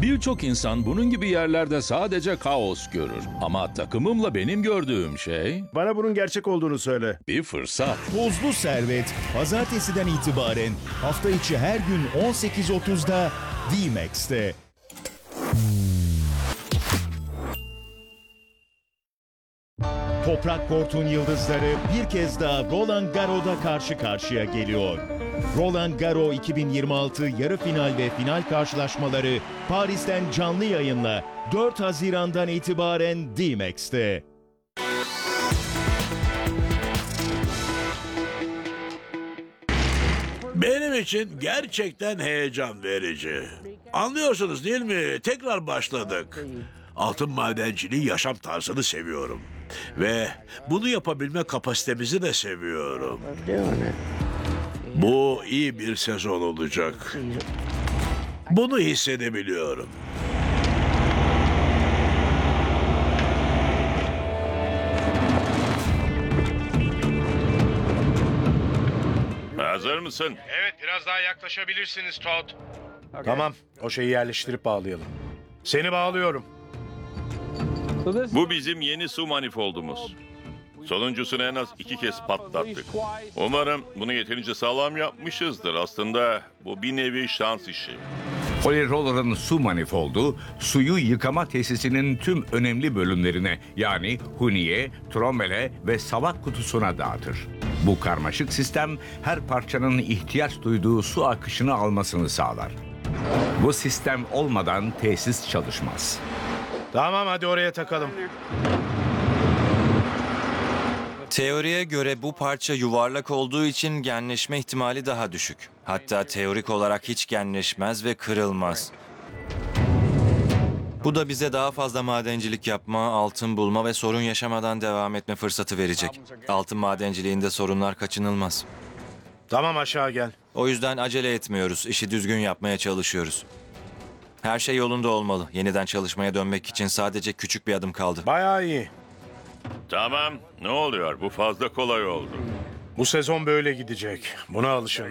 Birçok insan bunun gibi yerlerde sadece kaos görür. Ama takımımla benim gördüğüm şey Bana bunun gerçek olduğunu söyle. bir fırsat. Tozlu Servet, pazartesiden itibaren hafta içi her gün 18.30'da D-Max'te. Toprak Kort'un yıldızları bir kez daha Roland Garros'da karşı karşıya geliyor. Roland Garros 2026 yarı final ve final karşılaşmaları Paris'ten canlı yayınla 4 Haziran'dan itibaren D-Max'te. Benim için gerçekten heyecan verici. Anlıyorsunuz değil mi? Tekrar başladık. Altın madenciliği yaşam tarzını seviyorum. Ve bunu yapabilme kapasitemizi de seviyorum. Bu iyi bir sezon olacak. Bunu hissedebiliyorum. Hazır mısın? Evet, biraz daha yaklaşabilirsiniz Todd. Tamam, o şeyi yerleştirip bağlayalım. Seni bağlıyorum. Bu bizim yeni su manifoldumuz. Sonuncusunu en az 2 kez patlattık. Umarım bunu yeterince sağlam yapmışızdır. Aslında bu bir nevi şans işi. Holy Roller'ın su manifoldu, suyu yıkama tesisinin tüm önemli bölümlerine yani huniye, trombele ve salak kutusuna dağıtır. Bu karmaşık sistem her parçanın ihtiyaç duyduğu su akışını almasını sağlar. Bu sistem olmadan tesis çalışmaz. Tamam, hadi oraya takalım. Teoriye göre bu parça yuvarlak olduğu için genleşme ihtimali daha düşük. Hatta teorik olarak hiç genleşmez ve kırılmaz. Bu da bize daha fazla madencilik yapma, altın bulma ve sorun yaşamadan devam etme fırsatı verecek. Altın madenciliğinde sorunlar kaçınılmaz. Tamam, aşağı gel. O yüzden acele etmiyoruz, işi düzgün yapmaya çalışıyoruz. Her şey yolunda olmalı. Yeniden çalışmaya dönmek için sadece küçük bir adım kaldı. Bayağı iyi. Tamam, ne oluyor? Bu fazla kolay oldu. Bu sezon böyle gidecek. Buna alışın.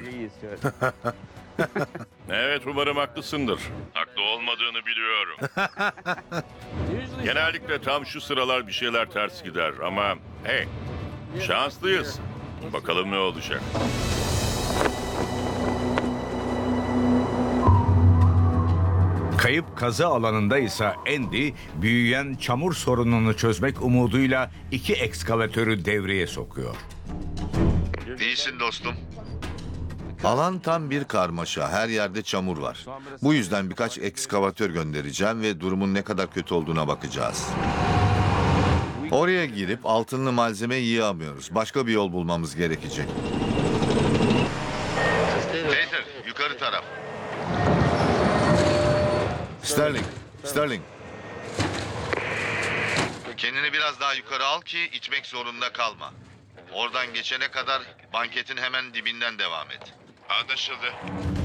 Evet, umarım haklısındır. Haklı olmadığını biliyorum. Genellikle tam şu sıralar bir şeyler ters gider ama hey, şanslıyız. Bakalım ne olacak. Kayıp kazı alanında ise Andy, büyüyen çamur sorununu çözmek umuduyla 2 ekskavatörü devreye sokuyor. İyisin dostum. Alan tam bir karmaşa. Her yerde çamur var. Bu yüzden birkaç ekskavatör göndereceğim ve durumun ne kadar kötü olduğuna bakacağız. Oraya girip altınlı malzeme yığamıyoruz. Başka bir yol bulmamız gerekecek. Peter, yukarı taraf. Sterling. Kendini biraz daha yukarı al ki itmek zorunda kalma. Oradan geçene kadar banketin hemen dibinden devam et. Anlaşıldı.